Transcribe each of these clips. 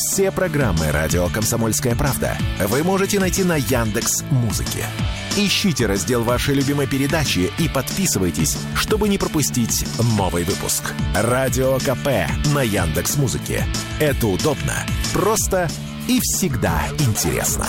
Все программы «Радио Комсомольская правда» вы можете найти на Яндекс.Музыке. Ищите раздел вашей любимой передачи и подписывайтесь, чтобы не пропустить новый выпуск. Радио КП на Яндекс.Музыке. Это удобно, просто и всегда интересно.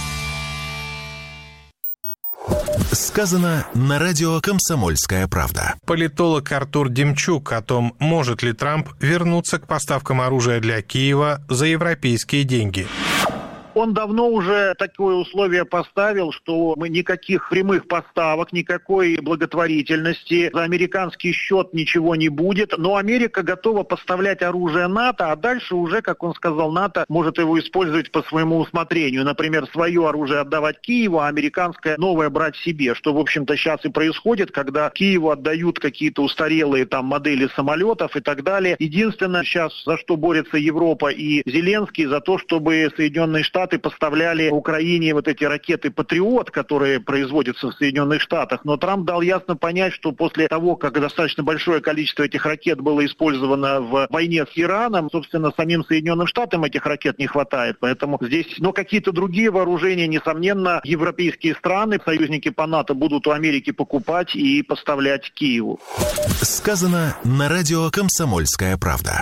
Сказано на радио «Комсомольская правда». Политолог Артур Демчук о том, может ли Трамп вернуться к поставкам оружия для Киева за европейские деньги. Он давно уже такое условие поставил, что мы никаких прямых поставок, никакой благотворительности, за американский счет ничего не будет. Но Америка готова поставлять оружие НАТО, а дальше уже, как он сказал, НАТО может его использовать по своему усмотрению. Например, свое оружие отдавать Киеву, а американское новое брать себе. Что, в общем-то, сейчас и происходит, когда Киеву отдают какие-то устарелые там модели самолетов и так далее. Единственное сейчас, за что борется Европа и Зеленский, за то, чтобы Соединенные Штаты поставляли Украине вот эти ракеты «Патриот», которые производятся в Соединенных Штатах. Но Трамп дал ясно понять, что после того, как достаточно большое количество этих ракет было использовано в войне с Ираном, собственно, самим Соединенным Штатам этих ракет не хватает. Поэтому здесь, но какие-то другие вооружения, несомненно, европейские страны, союзники по НАТО, будут у Америки покупать и поставлять Киеву. Сказано на радио «Комсомольская правда».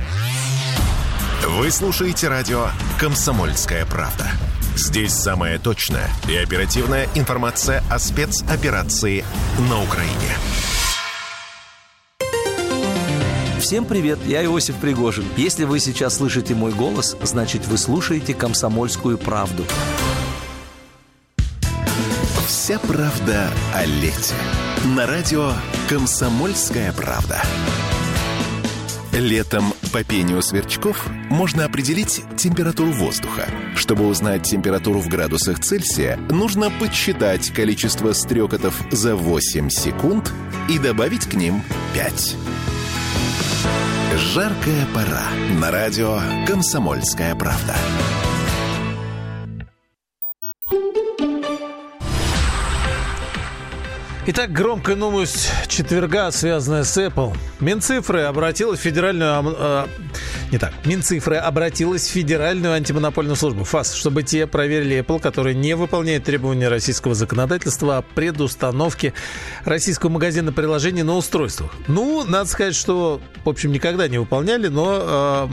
Вы слушаете радио «Комсомольская правда». Здесь самая точная и оперативная информация о спецоперации на Украине. Всем привет, я Иосиф Пригожин. Если вы сейчас слышите мой голос, значит, вы слушаете «Комсомольскую правду». Вся правда о лете. На радио «Комсомольская правда». Летом по пению сверчков можно определить температуру воздуха. Чтобы узнать температуру в градусах Цельсия, нужно подсчитать количество стрекотов за 8 секунд и добавить к ним 5. Жаркая пора. На радио «Комсомольская правда». Итак, громкая новость четверга, связанная с Apple. Минцифры обратилась в Федеральную антимонопольную службу, ФАС, чтобы те проверили Apple, который не выполняет требования российского законодательства о предустановке российского магазина приложений на устройствах. Ну, надо сказать, что, в общем, никогда не выполняли, но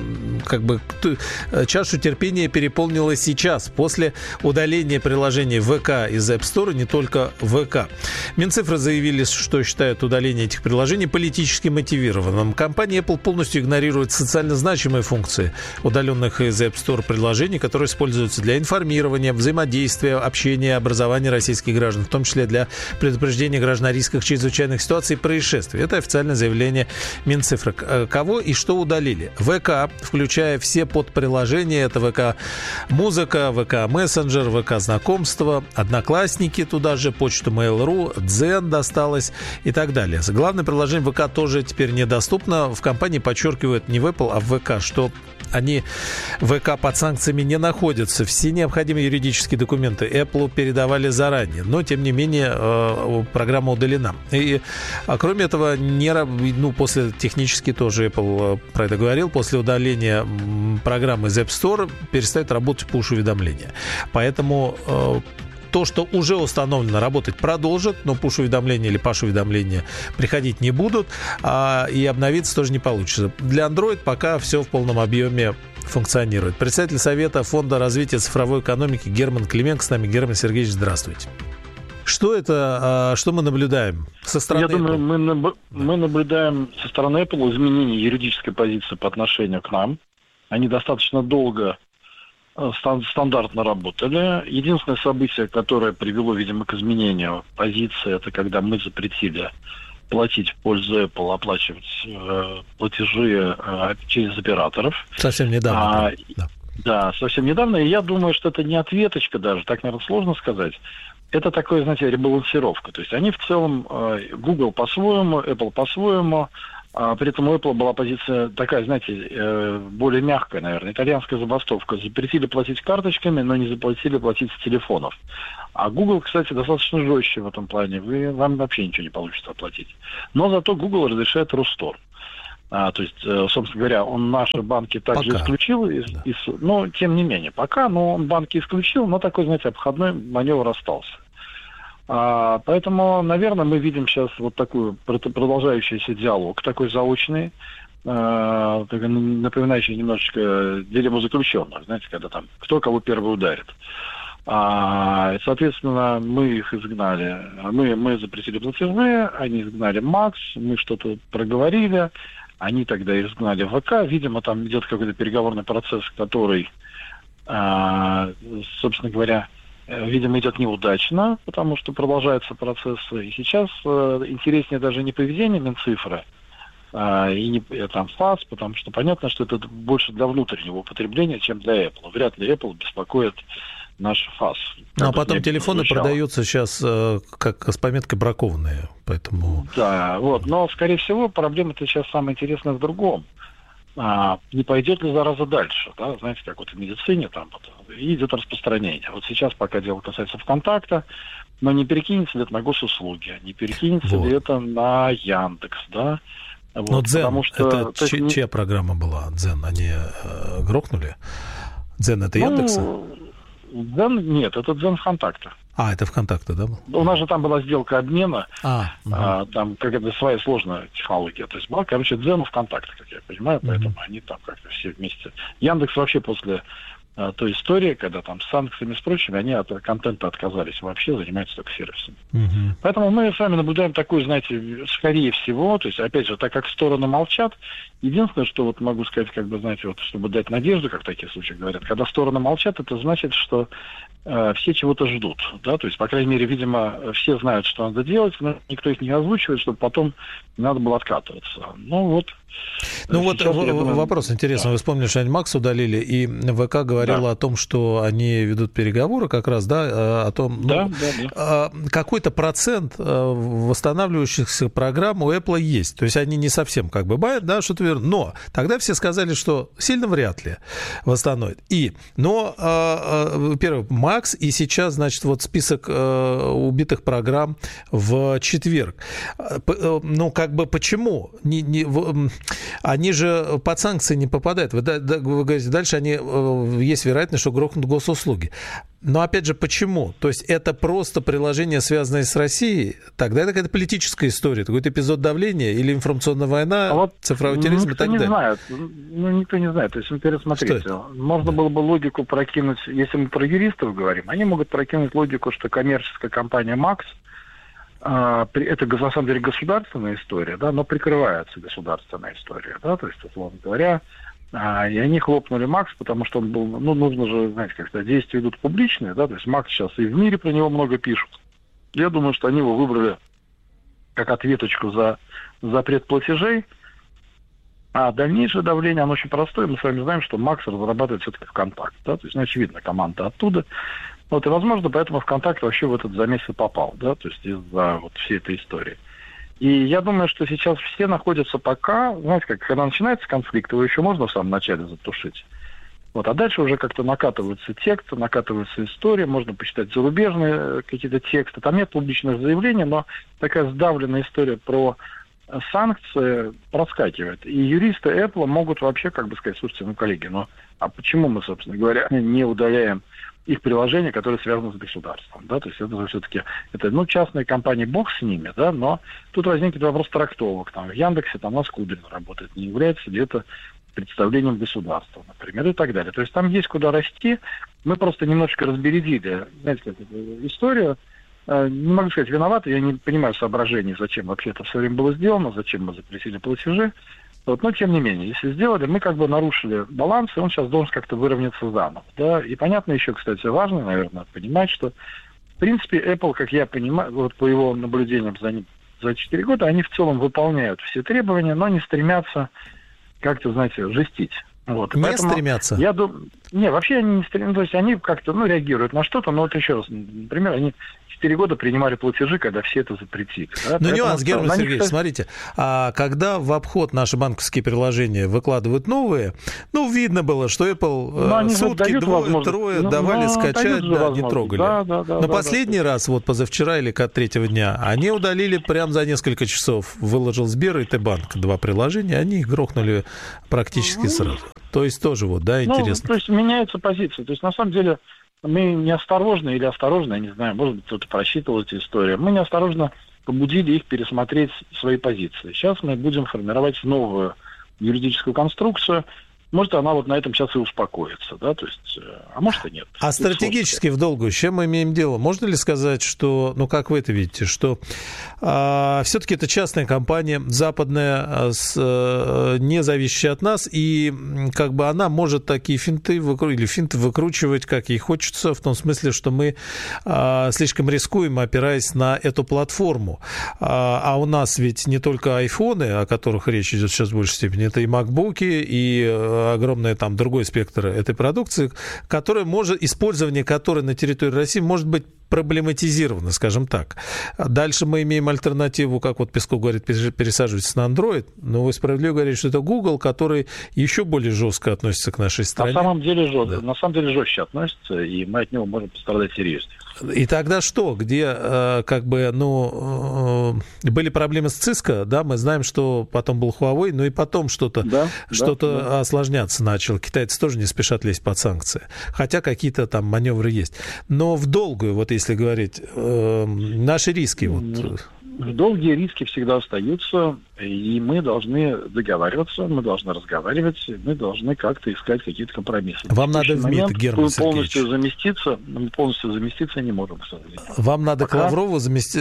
чашу терпения переполнила сейчас, после удаления приложений ВК из App Store, не только ВК. Минцифры заявили, что считают удаление этих приложений политически мотивированным. Компания Apple полностью игнорирует социально значимые функции удаленных из App Store приложений, которые используются для информирования, взаимодействия, общения, образования российских граждан, в том числе для предупреждения граждан о рисках чрезвычайных ситуаций и происшествий. Это официальное заявление Минцифры. Кого и что удалили? ВК, включая все подприложения, это ВК Музыка, ВК Мессенджер, ВК Знакомства, Одноклассники, туда же почту Mail.ru, Дзен досталось и так далее. Главное приложение ВК тоже теперь недоступно. В компании подчеркивают не в Apple, а в ВК, что они ВК под санкциями не находятся. Все необходимые юридические документы Apple передавали заранее, но тем не менее программа удалена. И кроме этого, после технически тоже Apple про это говорил, после удаления программы из App Store перестает работать push-уведомления. Поэтому то, что уже установлено, работать продолжит, но push-уведомления или push-уведомления приходить не будут, и обновиться тоже не получится. Для Android пока все в полном объеме функционирует. Председатель Совета Фонда развития цифровой экономики Герман Клименко с нами. Герман Сергеевич, здравствуйте. Что это, что мы наблюдаем со стороны Apple? Я думаю, мы наблюдаем со стороны Apple изменение юридической позиции по отношению к нам. Они достаточно долго стандартно работали. Единственное событие, которое привело, видимо, к изменению позиции, это когда мы запретили платить в пользу Apple, оплачивать платежи через операторов. Совсем недавно. Да, совсем недавно. И я думаю, что это не ответочка даже, так, наверное, сложно сказать. Это такое, знаете, ребалансировка. То есть они в целом, Google по-своему, Apple по-своему, при этом у Apple была позиция такая, знаете, более мягкая, наверное, итальянская забастовка. Запретили платить карточками, но не запретили платить с телефонов. А Google, кстати, достаточно жестче в этом плане. Вам вообще ничего не получится оплатить. Но зато Google разрешает Рустор. То есть, собственно говоря, он наши банки также исключил, но тем не менее, но он банки исключил, но такой, знаете, обходной маневр остался. Поэтому, наверное, мы видим сейчас вот такой продолжающийся диалог, такой заочный, напоминающий немножечко дилемму заключенных, знаете, когда там кто кого первый ударит. Соответственно, мы их изгнали, мы запретили платежи, они изгнали Макс, мы что-то проговорили, они тогда изгнали ВК, видимо, там идет какой-то переговорный процесс, который, собственно говоря, видимо, идет неудачно, потому что продолжается процесс. И сейчас интереснее даже не поведение Минцифры, и не там ФАС, потому что понятно, что это больше для внутреннего употребления, чем для Apple. Вряд ли Apple беспокоит наш ФАС. Ну, а потом телефоны продаются сейчас как с пометкой бракованные, поэтому... Да, вот, но, скорее всего, проблема-то сейчас самая интересная в другом. Не пойдет ли зараза дальше, да, знаете, как вот в медицине там вот, идет распространение. Вот сейчас пока дело касается ВКонтакта, но не перекинется ли это на госуслуги, не перекинется ли это на Яндекс, да. Вот, но Дзен, что, это чья программа была? Дзен, они грохнули? Дзен это Яндекса? Дзен, нет, это Дзен ВКонтакта. Это ВКонтакте, да? У нас же там была сделка обмена, там какая-то своя сложная технология. То есть была, короче, Дзен ВКонтакте, как я понимаю, поэтому они там как-то все вместе. Яндекс вообще после той истории, когда там с санкциями с прочими, они от контента отказались вообще, занимаются только сервисом. Поэтому мы с вами наблюдаем такую, знаете, скорее всего, то есть, опять же, так как стороны молчат, единственное, что вот могу сказать, как бы, знаете, вот, чтобы дать надежду, как в таких случаях говорят, когда стороны молчат, это значит, что все чего-то ждут, да, то есть, по крайней мере, видимо, все знают, что надо делать, но никто их не озвучивает, чтобы потом не надо было откатываться. Ну вот. Ну вот вопрос интересный. Да. Вы вспомнили, что они Макс удалили, и ВК говорила о том, что они ведут переговоры как раз, да, о том, какой-то процент восстанавливающихся программ у Apple есть. То есть они не совсем как бы бают, да, что-то верно. Но тогда все сказали, что сильно вряд ли восстановит. Но, первое, Макс, и сейчас, значит, вот список убитых программ в четверг. Ну, как бы почему? Они же под санкции не попадают. Вы говорите, дальше есть вероятность, что грохнут госуслуги. Но, опять же, почему? То есть это просто приложение, связанное с Россией? Тогда это какая-то политическая история, какой-то эпизод давления или информационная война, цифровой терроризм и так далее? Никто не знает. То есть, например, смотрите, можно было бы логику прокинуть, если мы про юристов говорим, они могут прокинуть логику, что коммерческая компания «Макс», это, на самом деле, государственная история, да, но прикрывается государственная история, да, то есть, условно говоря, и они хлопнули Макс, потому что он был, нужно же, знаете, как-то действия идут публичные, да, то есть Макс сейчас и в мире про него много пишут. Я думаю, что они его выбрали как ответочку за запрет платежей, а дальнейшее давление, оно очень простое, мы с вами знаем, что Макс разрабатывает все-таки ВКонтакте, да, то есть, очевидно, команда оттуда. Вот, и, возможно, поэтому ВКонтакте вообще в этот замес и попал, да, то есть из-за вот всей этой истории. И я думаю, что сейчас все находятся пока, знаете, как, когда начинается конфликт, его еще можно в самом начале затушить. Вот, а дальше уже как-то накатываются тексты, накатываются истории, можно почитать зарубежные какие-то тексты. Там нет публичных заявлений, но такая сдавленная история про санкции проскакивает. И юристы Apple могут вообще, как бы сказать, слушайте, коллеги, а почему мы, собственно говоря, не удаляем их приложения, которые связаны с государством, да, то есть это все-таки, частные компании, бог с ними, да, но тут возникнет вопрос трактовок, там, в Яндексе, там, Лоскудрин работает, не является где-то представлением государства, например, и так далее. То есть там есть куда расти, мы просто немножечко разбередили, знаете, как историю, не могу сказать, виноваты, я не понимаю соображений, зачем вообще это все время было сделано, зачем мы запретили платежи. Вот, но, тем не менее, если сделали, мы как бы нарушили баланс, и он сейчас должен как-то выровняться заново. Да? И понятно еще, кстати, важно, наверное, понимать, что, в принципе, Apple, как я понимаю, вот по его наблюдениям за 4 года, они в целом выполняют все требования, но не стремятся как-то, знаете, жестить. Вот. Не стремятся? Не, вообще они не стреляют, то есть они как-то, реагируют на что-то, но вот еще раз, например, они 4 года принимали платежи, когда все это запретили. Да? Но нюанс, Герман Сергеевич, смотрите, а когда в обход наши банковские приложения выкладывают новые, видно было, что Apple сутки, двое-трое давали скачать, не трогали. Но последний раз, вот позавчера или третьего дня, они удалили прям за несколько часов. Выложил Сбер и Т-банк 2 приложения, они их грохнули практически сразу. То есть тоже интересно. То есть меняется позиция. То есть на самом деле мы неосторожно или осторожно, я не знаю, может быть, кто-то просчитывал эту историю, мы неосторожно побудили их пересмотреть свои позиции. Сейчас мы будем формировать новую юридическую конструкцию. Может, она вот на этом сейчас и успокоится, да, то есть, а может и нет. А стратегически в долгую, с чем мы имеем дело? Можно ли сказать, что, как вы это видите, что все-таки это частная компания, западная, не зависящая от нас, и как бы она может такие финты выкручивать, как ей хочется, в том смысле, что мы слишком рискуем, опираясь на эту платформу. А у нас ведь не только айфоны, о которых речь идет сейчас в большей степени, это и макбуки, и огромный там другой спектр этой продукции, использование которой на территории России может быть проблематизировано, скажем так. Дальше мы имеем альтернативу, как вот Песков говорит, пересаживайтесь на Android, но вы справедливо говорите, что это Google, который еще более жестко относится к нашей стране. На самом деле жестче относится, и мы от него можем пострадать серьезнее. И тогда что? Где были проблемы с Cisco, да, мы знаем, что потом был Huawei, но и потом что-то осложняться начало. Китайцы тоже не спешат лезть под санкции. Хотя какие-то там маневры есть. Но в долгую, вот если говорить, наши риски... Долгие риски всегда остаются, и мы должны договариваться, мы должны разговаривать, мы должны как-то искать какие-то компромиссы. Вам надо в МИД, Герман Сергеевич. Полностью заместиться не можем, к сожалению. Вам надо к Лаврову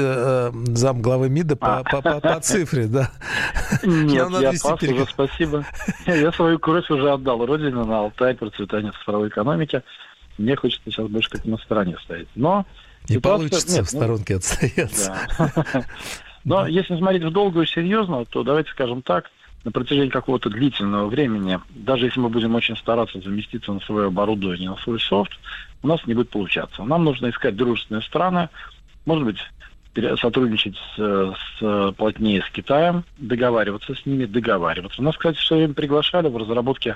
замглавы МИДа по цифре, да? Нет, я пас уже, спасибо. Я свою кровь уже отдал Родине на Алтай, процветание цифровой экономики. Мне хочется сейчас больше как на стороне стоять. Но не получится в сторонке отстояться. Да. Но если смотреть в долгую и серьезно, то давайте скажем так, на протяжении какого-то длительного времени, даже если мы будем очень стараться заместиться на свое оборудование, на свой софт, у нас не будет получаться. Нам нужно искать дружественные страны, может быть, сотрудничать плотнее с Китаем, договариваться с ними, Нас, кстати, все время приглашали в разработке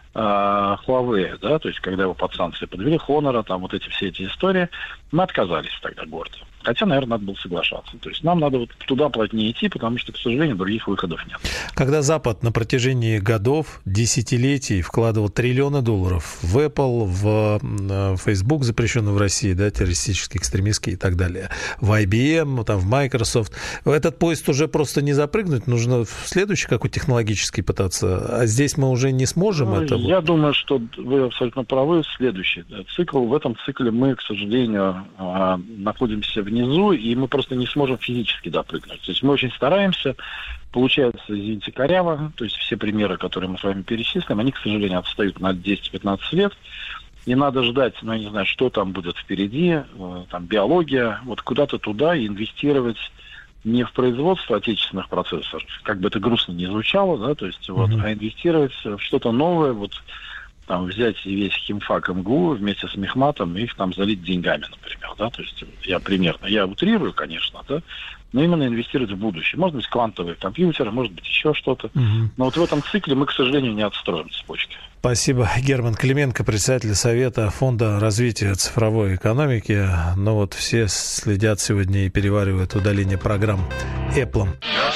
Huawei, да, то есть когда его под санкции подвели, Honor, там вот все эти истории, мы отказались тогда гордо. Хотя, наверное, надо было соглашаться. То есть нам надо вот туда плотнее идти, потому что, к сожалению, других выходов нет. Когда Запад на протяжении годов, десятилетий вкладывал $триллионы в Apple, в Facebook, запрещенный в России, да, террористический, экстремистский и так далее, в IBM, там, в Microsoft, в этот поезд уже просто не запрыгнуть, нужно в следующий какой-то технологический пытаться. А здесь мы уже не сможем этого. Я думаю, что вы абсолютно правы. Следующий цикл. В этом цикле мы, к сожалению, находимся внизу, и мы просто не сможем физически допрыгнуть. То есть мы очень стараемся, получается, извините, коряво, то есть все примеры, которые мы с вами перечислим, они, к сожалению, отстают на 10-15 лет, и надо ждать, я не знаю, что там будет впереди, там биология, вот куда-то туда и инвестировать не в производство отечественных процессоров, как бы это грустно не звучало, да, то есть а инвестировать в что-то новое, вот там взять весь химфак МГУ вместе с мехматом и их там залить деньгами, например, да, то есть я утрирую, конечно, да, но именно инвестировать в будущее. Может быть, квантовые компьютеры, может быть, еще что-то. Но вот в этом цикле мы, к сожалению, не отстроим цепочки. Спасибо. Герман Клименко, председатель Совета Фонда развития цифровой экономики. Но вот все следят сегодня и переваривают удаление программ Apple.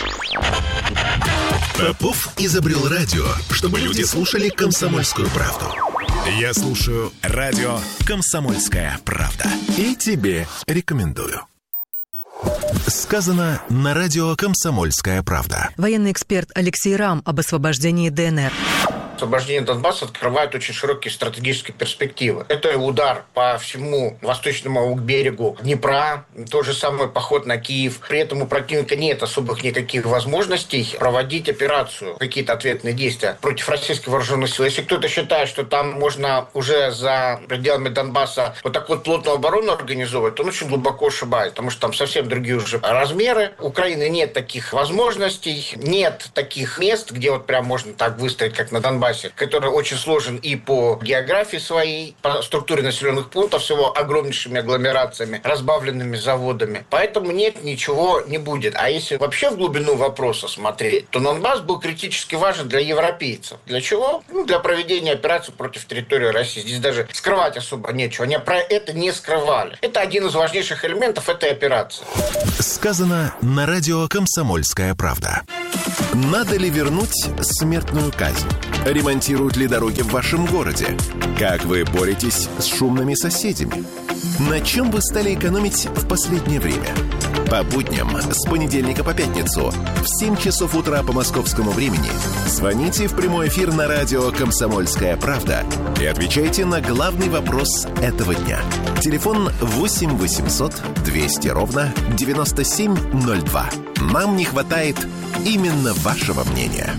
Попов изобрел радио, чтобы люди слушали «Комсомольскую правду». Я слушаю радио «Комсомольская правда». И тебе рекомендую. Сказано на радио «Комсомольская правда». Военный эксперт Алексей Рам об освобождении ДНР. Освобождение Донбасса открывает очень широкие стратегические перспективы. Это удар по всему восточному берегу Днепра, тот же самый поход на Киев. При этом у противника нет особых никаких возможностей проводить операцию, какие-то ответные действия против российских вооруженных сил. Если кто-то считает, что там можно уже за пределами Донбасса вот так вот плотную оборону организовывать, то он очень глубоко ошибается, потому что там совсем другие уже размеры. У Украины нет таких возможностей, нет таких мест, где вот прям можно так выстоять, как на Донбассе. Донбассе, который очень сложен и по географии своей, по структуре населенных пунктов, с его огромнейшими агломерациями, разбавленными заводами. Поэтому нет, ничего не будет. А если вообще в глубину вопроса смотреть, то Донбасс был критически важен для европейцев. Для чего? Для проведения операций против территории России. Здесь даже скрывать особо нечего. Они про это не скрывали. Это один из важнейших элементов этой операции. Сказано на радио «Комсомольская правда». Надо ли вернуть смертную казнь? Ремонтируют ли дороги в вашем городе? Как вы боретесь с шумными соседями? На чем вы стали экономить в последнее время? По будням с понедельника по пятницу в 7 часов утра по московскому времени звоните в прямой эфир на радио «Комсомольская правда» и отвечайте на главный вопрос этого дня. Телефон 8 800 200 ровно 9702. Нам не хватает именно вашего мнения.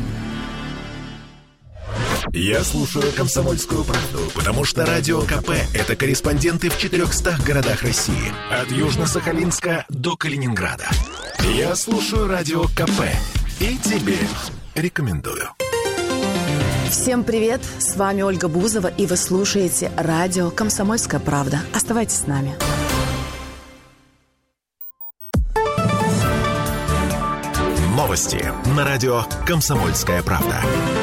Я слушаю «Комсомольскую правду», потому что Радио КП – это корреспонденты в 400 городах России. От Южно-Сахалинска до Калининграда. Я слушаю Радио КП и тебе рекомендую. Всем привет, с вами Ольга Бузова, и вы слушаете радио «Комсомольская правда». Оставайтесь с нами. Новости на радио «Комсомольская правда».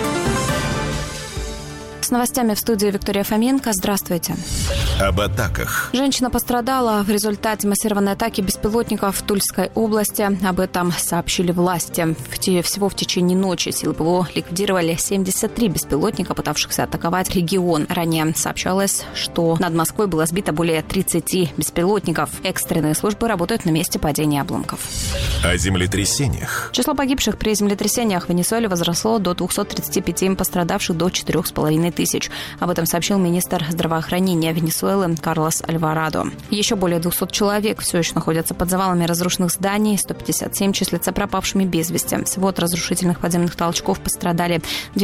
С новостями в студии Виктория Фоменко. Здравствуйте. Об атаках. Женщина пострадала в результате массированной атаки беспилотников в Тульской области. Об этом сообщили власти. Всего в течение ночи силы ПВО ликвидировали 73 беспилотника, пытавшихся атаковать регион. Ранее сообщалось, что над Москвой было сбито более 30 беспилотников. Экстренные службы работают на месте падения обломков. О землетрясениях. Число погибших при землетрясениях в Венесуэле возросло до 235, пострадавших до 4,5 тысяч. Об этом сообщил министр здравоохранения Венесуэлы Карлос Альварадо. Еще более 200 человек все еще находятся под завалами разрушенных зданий, 157 числятся пропавшими без вести. Всего от разрушительных подземных толчков пострадали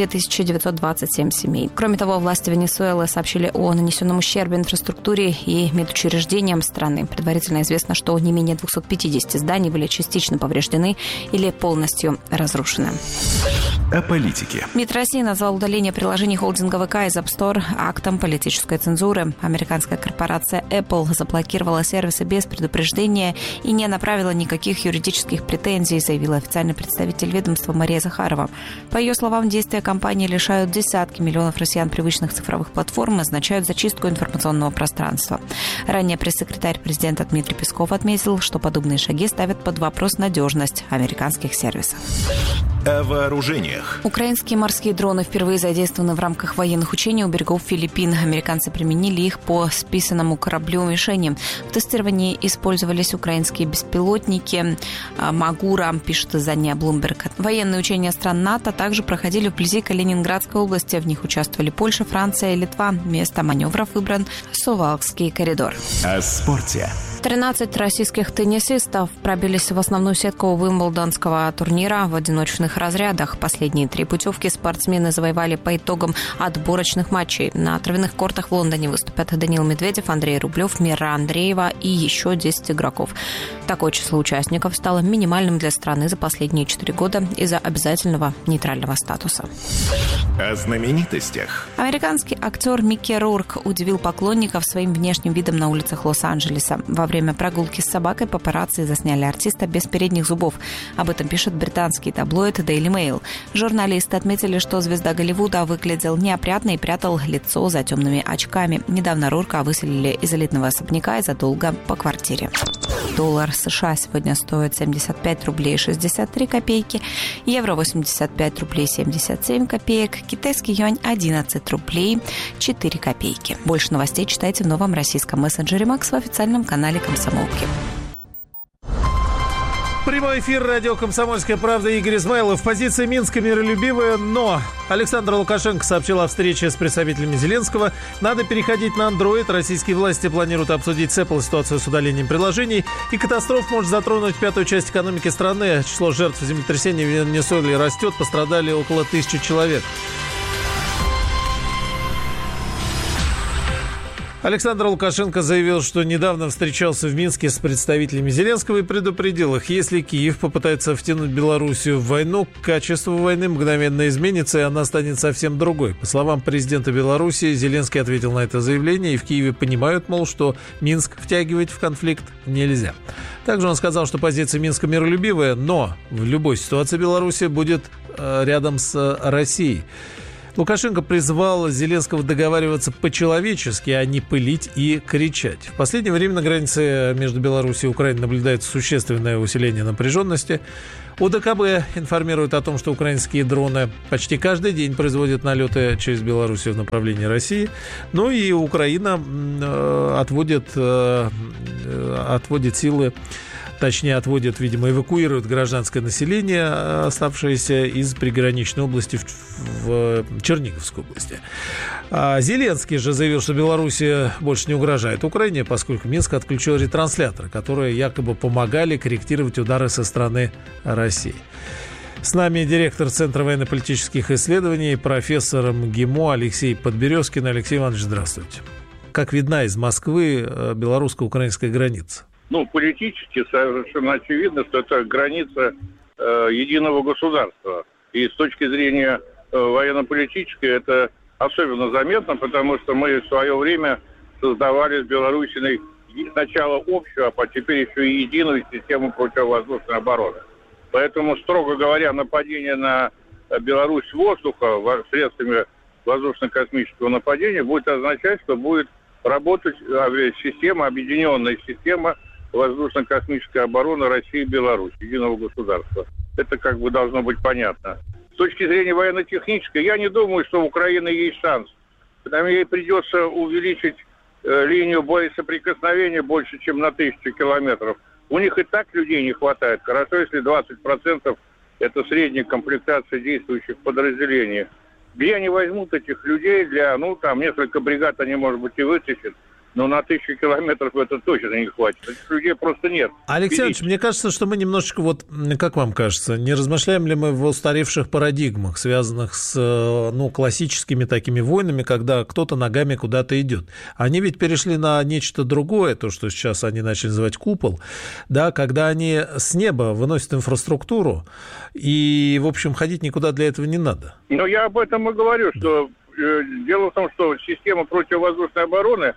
2927 семей. Кроме того, власти Венесуэлы сообщили о нанесенном ущербе инфраструктуре и медучреждениям страны. Предварительно известно, что не менее 250 зданий были частично повреждены или полностью разрушены. О политике. МИД России назвал удаление приложений холдинга ВК из App Store актом политической цензуры. Американская корпорация Apple заблокировала сервисы без предупреждения и не направила никаких юридических претензий, заявила официальный представитель ведомства Мария Захарова. По ее словам, действия компании лишают десятки миллионов россиян привычных цифровых платформ и означают зачистку информационного пространства. Ранее пресс-секретарь президента Дмитрий Песков отметил, что подобные шаги ставят под вопрос надежность американских сервисов. О вооружениях. Украинские морские дроны впервые задействованы в рамках военных учений у берегов Филиппин. Американцы применили их по списанному кораблю-мишени. В тестировании использовались украинские беспилотники «Магура», пишет издание Bloomberg. Военные учения стран НАТО также проходили вблизи Калининградской области. В них участвовали Польша, Франция и Литва. Место маневров выбран Сувалкский коридор. О спорте. 13 российских теннисистов пробились в основную сетку Уимблдонского турнира в одиночных разрядах. Последние 3 путевки спортсмены завоевали по итогам отборочных матчей. На травяных кортах в Лондоне выступят Даниил Медведев, Андрей Рублев, Мира Андреева и еще 10 игроков. Такое число участников стало минимальным для страны за последние 4 года из-за обязательного нейтрального статуса. О знаменитостях. Американский актер Микки Рурк удивил поклонников своим внешним видом на улицах Лос-Анджелеса. Во время прогулки с собакой папарацци засняли артиста без передних зубов. Об этом пишет британский таблоид Daily Mail. Журналисты отметили, что звезда Голливуда выглядел неопрятно и прятал лицо за темными очками. Недавно Рурка выселили из элитного особняка из-за долга по квартире. Доллар США сегодня стоит 75 рублей 63 копейки, евро 85 рублей 77 копеек, китайский юань 11 рублей 4 копейки. Больше новостей читайте в новом российском мессенджере Макс в официальном канале «Комсомолки». Прямой эфир радио «Комсомольская правда». Игорь Измайлов. Позиция Минска миролюбивая, но Александр Лукашенко сообщил о встрече с представителями Зеленского. Надо переходить на Android. Российские власти планируют обсудить с Apple ситуацию с удалением приложений. И катастрофа может затронуть 5-ю часть экономики страны. Число жертв землетрясения в Венесуэле растет. Пострадали около 1000 человек. Александр Лукашенко заявил, что недавно встречался в Минске с представителями Зеленского и предупредил их, если Киев попытается втянуть Белоруссию в войну, качество войны мгновенно изменится, и она станет совсем другой. По словам президента Белоруссии, Зеленский ответил на это заявление, и в Киеве понимают, мол, что Минск втягивать в конфликт нельзя. Также он сказал, что позиция Минска миролюбивая, но в любой ситуации Белоруссия будет рядом с Россией. Лукашенко призвал Зеленского договариваться по-человечески, а не пылить и кричать. В последнее время на границе между Белоруссией и Украиной наблюдается существенное усиление напряженности. ОДКБ информирует о том, что украинские дроны почти каждый день производят налеты через Белоруссию в направлении России. Ну и Украина отводит силы, точнее, отводят, видимо, эвакуируют гражданское население, оставшееся из приграничной области в Черниговской области. Зеленский же заявил, что Белоруссия больше не угрожает Украине, поскольку Минск отключил ретрансляторы, которые якобы помогали корректировать удары со стороны России. С нами директор Центра военно-политических исследований, профессор МГИМО Алексей Подберезкин. Алексей Иванович, здравствуйте. Как видна из Москвы белорусско-украинская граница? Политически совершенно очевидно, что это граница единого государства. И с точки зрения военно-политической это особенно заметно, потому что мы в свое время создавали с Белоруссией сначала общую, а теперь еще и единую систему противовоздушной обороны. Поэтому, строго говоря, нападение на Беларусь с воздуха средствами воздушно-космического нападения будет означать, что будет работать авиасистема, объединенная система воздушно-космической обороны России и Беларуси, единого государства. Это должно быть понятно. С точки зрения военно-технической, я не думаю, что у Украины есть шанс. Потому ей придется увеличить линию боесоприкосновения больше, чем на 1000 километров. У них и так людей не хватает. Хорошо, если 20% это средняя комплектация действующих подразделений. Где они возьмут этих людей для, несколько бригад они, может быть, и вытащат, но на 1000 километров это точно не хватит. Этих людей просто нет. Алексей Ильич, мне кажется, что мы немножечко, как вам кажется, не размышляем ли мы в устаревших парадигмах, связанных с, классическими такими войнами, когда кто-то ногами куда-то идет. Они ведь перешли на нечто другое, то, что сейчас они начали называть купол, да, когда они с неба выносят инфраструктуру, и, в общем, ходить никуда для этого не надо. Я об этом и говорю, что дело в том, что система противовоздушной обороны,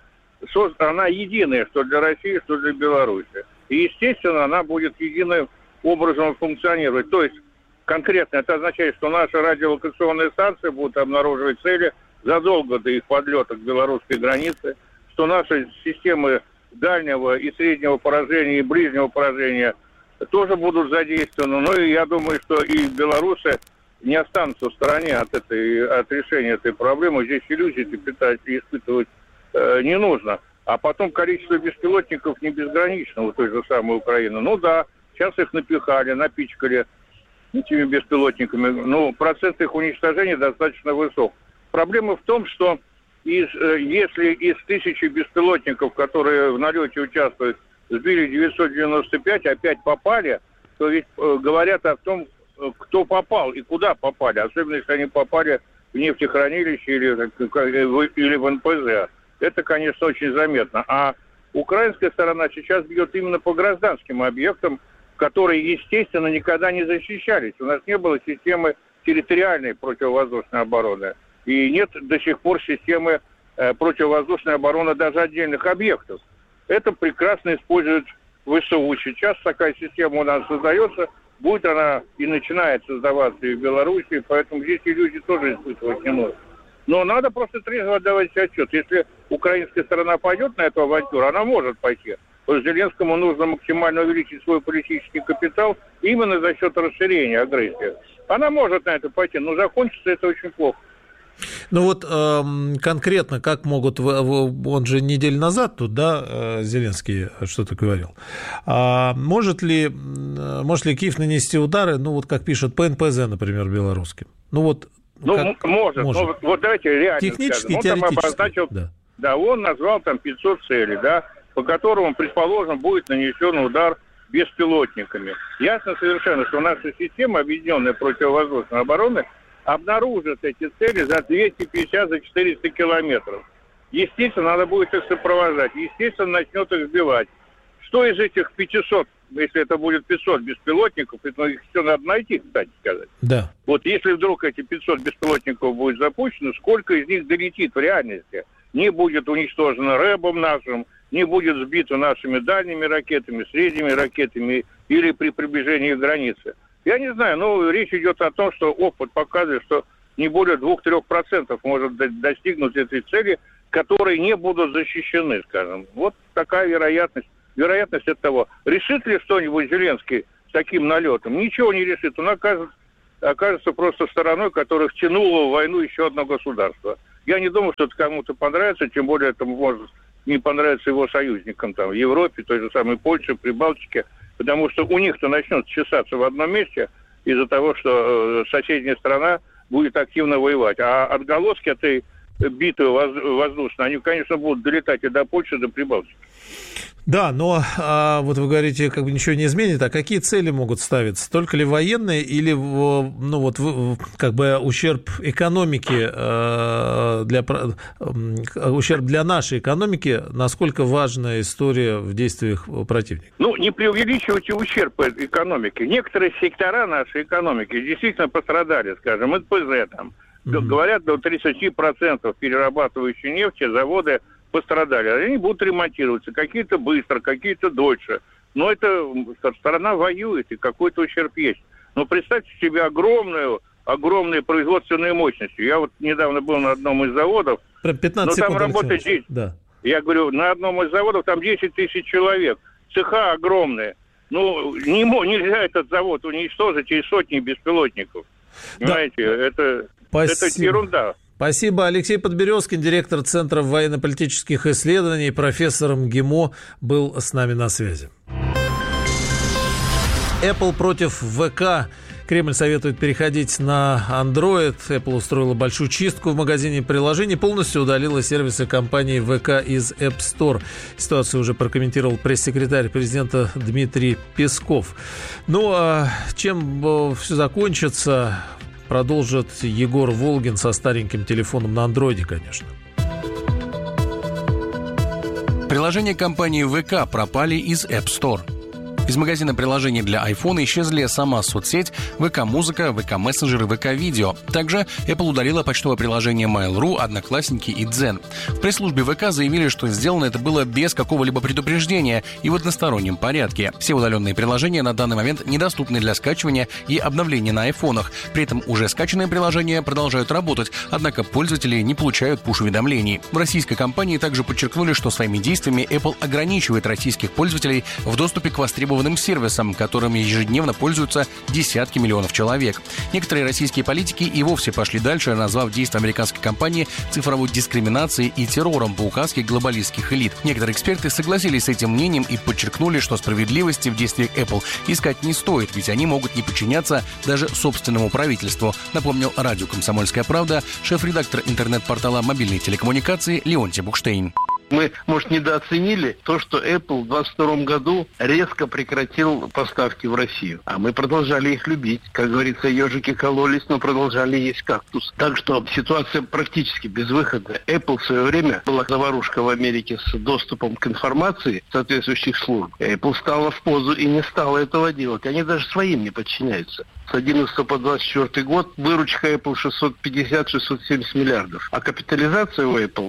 она единая, что для России, что для Беларуси. И, естественно, она будет единым образом функционировать. То есть, конкретно это означает, что наши радиолокационные станции будут обнаруживать цели задолго до их подлета к белорусской границе, что наши системы дальнего и среднего поражения и ближнего поражения тоже будут задействованы. И я думаю, что и белорусы не останутся в стороне от решения этой проблемы. Здесь иллюзий питать и испытывать не нужно. А потом количество беспилотников не безгранично у той же самой Украины. Сейчас их напичкали этими беспилотниками. Процент их уничтожения достаточно высок. Проблема в том, что если из 1000 беспилотников, которые в налете участвуют, сбили 995, опять попали, то ведь говорят о том, кто попал и куда попали. Особенно, если они попали в нефтехранилище или в НПЗ. Это, конечно, очень заметно. А украинская сторона сейчас бьет именно по гражданским объектам, которые, естественно, никогда не защищались. У нас не было системы территориальной противовоздушной обороны. И нет до сих пор системы противовоздушной обороны даже отдельных объектов. Это прекрасно используют ВСУ. Сейчас такая система у нас создается, будет она и начинает создаваться и в Беларуси, поэтому здесь иллюзий тоже испытывать не нужно. Но надо просто трезво отдавать себе отчет. Если украинская сторона пойдет на эту авантюру, она может пойти. То есть Зеленскому нужно максимально увеличить свой политический капитал именно за счет расширения агрессии. Она может на это пойти, но закончится это очень плохо. Конкретно, как могут, он же неделю назад тут, Зеленский что-то говорил, может ли Киев нанести удары, как пишут, по НПЗ, например, белорусским? Может. Давайте реально технически, скажем. Он там обозначил, он назвал 500 целей, по которым, предположим, будет нанесен удар беспилотниками. Ясно совершенно, что наша система, объединенная противовоздушной обороны, обнаружит эти цели за 250-400 километров. естественно, надо будет их сопровождать, естественно, начнет их сбивать. Что из этих 500, если это будет 500 беспилотников, это их все надо найти, кстати сказать. Да. Вот если вдруг эти 500 беспилотников будет запущено, сколько из них долетит в реальности? Не будет уничтожено рэбом нашим, не будет сбито нашими дальними ракетами, средними ракетами или при приближении к границе. Я не знаю, но речь идет о том, что опыт показывает, что не более 2-3% может достигнуть этой цели, которые не будут защищены, скажем. Вот такая вероятность. Вероятность от того, решит ли что-нибудь Зеленский с таким налетом? Ничего не решит. Он окажется просто стороной, которая втянула в войну еще одно государство. Я не думаю, что это кому-то понравится, тем более это может не понравиться его союзникам там, в Европе, той же самой Польше, Прибалтике, потому что у них-то начнет чесаться в одном месте из-за того, что соседняя страна будет активно воевать. А отголоски этой битвы воздушной, они, конечно, будут долетать и до Польши, и до Прибалтики. Да, но вот вы говорите, как бы ничего не изменит. А какие цели могут ставиться? Только ли военные или как бы ущерб экономике, ущерб для нашей экономики? Насколько важная история в действиях противника? Не преувеличивайте ущерб экономики. Некоторые сектора нашей экономики действительно пострадали, скажем, НПЗ там. Говорят, до 30% перерабатывающие нефти заводы пострадали. Они будут ремонтироваться. Какие-то быстро, какие-то дольше. Но это страна воюет, и какой-то ущерб есть. Но представьте себе огромные производственные мощности. Я вот недавно был на одном из заводов. 15 секунд, там работает 10. Да. Я говорю, на одном из заводов там 10 тысяч человек. Цеха огромные. Нельзя этот завод уничтожить и сотни беспилотников. Понимаете, это ерунда. Спасибо. Алексей Подберезкин, директор Центра военно-политических исследований, профессор МГИМО, был с нами на связи. Apple против ВК. Кремль советует переходить на Android. Apple устроила большую чистку в магазине приложений, полностью удалила сервисы компании ВК из App Store. Ситуацию уже прокомментировал пресс-секретарь президента Дмитрий Песков. Чем все закончится, продолжит Егор Волгин со стареньким телефоном на андроиде, конечно. Приложения компании ВК пропали из App Store. Из магазина приложений для iPhone исчезли сама соцсеть, ВК-музыка, ВК-мессенджер и ВК-видео. Также Apple удалила почтовое приложение Mail.ru, Одноклассники и Дзен. В пресс-службе ВК заявили, что сделано это было без какого-либо предупреждения и в одностороннем порядке. Все удаленные приложения на данный момент недоступны для скачивания и обновления на айфонах. При этом уже скачанные приложения продолжают работать, однако пользователи не получают пуш-уведомлений. В российской компании также подчеркнули, что своими действиями Apple ограничивает российских пользователей в доступе к востребованным сервисам, которыми ежедневно пользуются десятки миллионов человек. Некоторые российские политики и вовсе пошли дальше, назвав действия американской компании цифровой дискриминацией и террором по указке глобалистских элит. Некоторые эксперты согласились с этим мнением и подчеркнули, что справедливости в действиях Apple искать не стоит, ведь они могут не подчиняться даже собственному правительству, напомнил радио «Комсомольская правда» шеф-редактор интернет-портала мобильной телекоммуникации Леонтий Букштейн. Мы, может, недооценили то, что Apple в 2022 году резко прекратил поставки в Россию. А мы продолжали их любить. Как говорится, ежики кололись, но продолжали есть кактус. Так что ситуация практически безвыходная. Apple в свое время была заварушка в Америке с доступом к информации соответствующих служб. Apple стала в позу и не стала этого делать. Они даже своим не подчиняются. С 11 по 24 год выручка Apple 650-670 миллиардов. А капитализация у Apple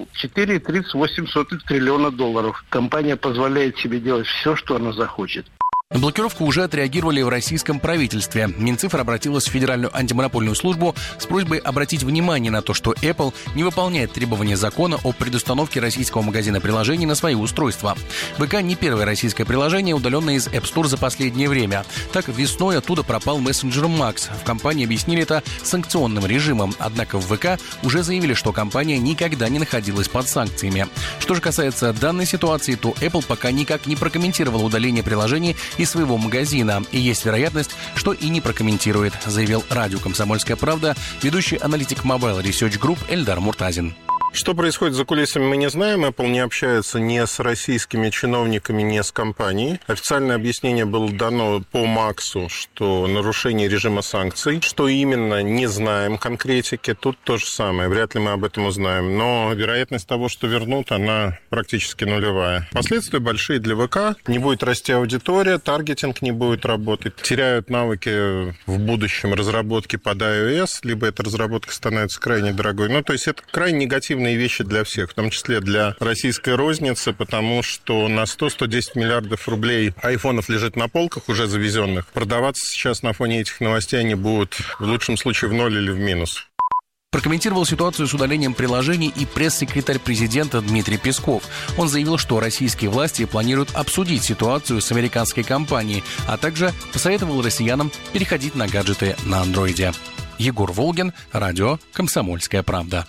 4,38 триллиона долларов. Компания позволяет себе делать все, что она захочет. На блокировку уже отреагировали в российском правительстве. Минцифра обратилась в Федеральную антимонопольную службу с просьбой обратить внимание на то, что Apple не выполняет требования закона о предустановке российского магазина приложений на свои устройства. ВК не первое российское приложение, удаленное из App Store за последнее время. Так, весной оттуда пропал мессенджер Max. В компании объяснили это санкционным режимом. Однако в ВК уже заявили, что компания никогда не находилась под санкциями. Что же касается данной ситуации, то Apple пока никак не прокомментировала удаление приложений из своего магазина. И есть вероятность, что и не прокомментирует, заявил радио «Комсомольская правда» ведущий аналитик Mobile Research Group Эльдар Муртазин. Что происходит за кулисами, мы не знаем. Apple не общается ни с российскими чиновниками, ни с компанией. Официальное объяснение было дано по Максу, что нарушение режима санкций. Что именно, не знаем конкретики. Тут то же самое. Вряд ли мы об этом узнаем. Но вероятность того, что вернут, она практически нулевая. Последствия большие для ВК. Не будет расти аудитория, таргетинг не будет работать. Теряют навыки в будущем разработки под iOS, либо эта разработка становится крайне дорогой. То есть это крайне негативные вещи для всех, в том числе для российской розницы, потому что на 100-110 миллиардов рублей айфонов лежит на полках, уже завезенных. Продаваться сейчас на фоне этих новостей они будут в лучшем случае в ноль или в минус. Прокомментировал ситуацию с удалением приложений и пресс-секретарь президента Дмитрий Песков. Он заявил, что российские власти планируют обсудить ситуацию с американской компанией, а также посоветовал россиянам переходить на гаджеты на андроиде. Егор Волгин, радио «Комсомольская правда».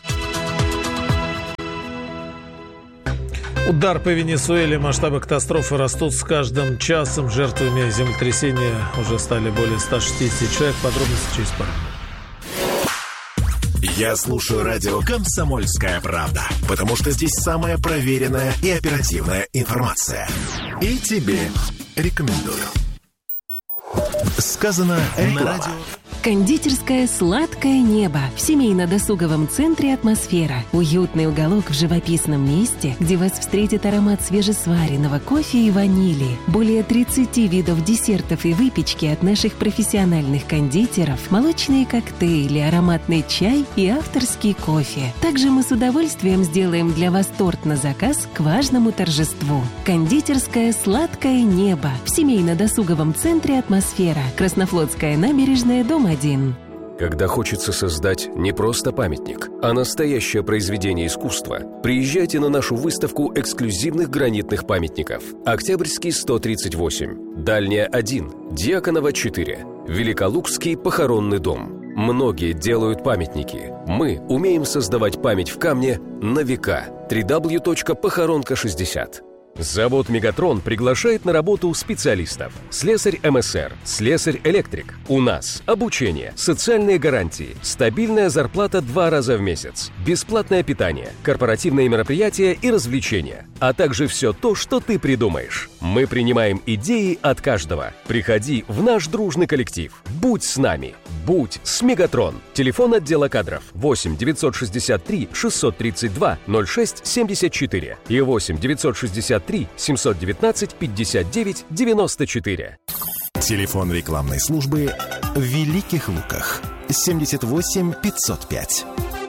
Удар по Венесуэле, масштабы катастрофы растут с каждым часом. Жертвами землетрясения уже стали более 160 человек. Подробности через пару минут. Я слушаю радио «Комсомольская правда», потому что здесь самая проверенная и оперативная информация. И тебе рекомендую. Сказано на радио. Кондитерская «Сладкое небо» в семейно-досуговом центре «Атмосфера». Уютный уголок в живописном месте, где вас встретит аромат свежесваренного кофе и ванили. Более 30 видов десертов и выпечки от наших профессиональных кондитеров, молочные коктейли, ароматный чай и авторский кофе. Также мы с удовольствием сделаем для вас торт на заказ к важному торжеству. Кондитерская «Сладкое небо» в семейно-досуговом центре «Атмосфера». Краснофлотская набережная, дом 1. Когда хочется создать не просто памятник, а настоящее произведение искусства, приезжайте на нашу выставку эксклюзивных гранитных памятников. Октябрьский 138, Дальняя 1, Дьяконова 4, Великолукский похоронный дом. Многие делают памятники. Мы умеем создавать память в камне на века. www.похоронка60. Завод «Мегатрон» приглашает на работу специалистов. Слесарь МСР, слесарь-электрик. У нас обучение, социальные гарантии, стабильная зарплата 2 раза в месяц, бесплатное питание, корпоративные мероприятия и развлечения, а также все то, что ты придумаешь. Мы принимаем идеи от каждого. Приходи в наш дружный коллектив. Будь с нами. Будь с «Мегатрон». Телефон отдела кадров 8 963 632 06 74 и 8 963 719 59 94. Телефон рекламной службы в Великих Луках 78 505.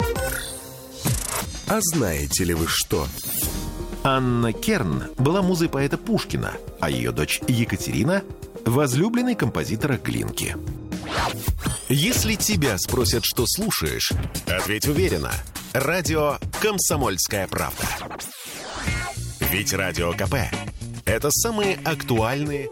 А знаете ли вы что? Анна Керн была музой поэта Пушкина, а ее дочь Екатерина – возлюбленной композитора Глинки. Если тебя спросят, что слушаешь, ответь уверенно. Радио «Комсомольская правда». Ведь Радио КП – это самые актуальные...